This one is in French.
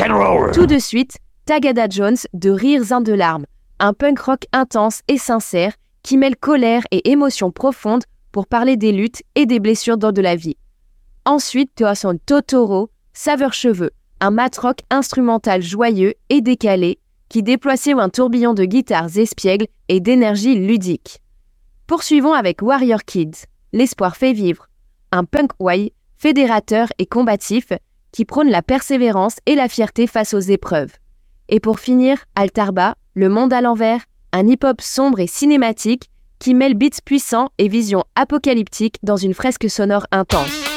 rock'n'roll. Tout de suite, Tagada Jones de Rires and de larmes, un punk rock intense et sincère qui mêle colère et émotion profonde pour parler des luttes et des blessures dans de la vie. Ensuite, tu as son Totoro, saveur cheveux, un mat rock instrumental joyeux et décalé qui déploie sur un tourbillon de guitares espiègles et d'énergie ludique. Poursuivons avec Warrior Kids, l'espoir fait vivre, un punk wai fédérateur et combatif qui prône la persévérance et la fierté face aux épreuves. Et pour finir, Altarba, le monde à l'envers, un hip-hop sombre et cinématique qui mêle beats puissants et vision apocalyptique dans une fresque sonore intense.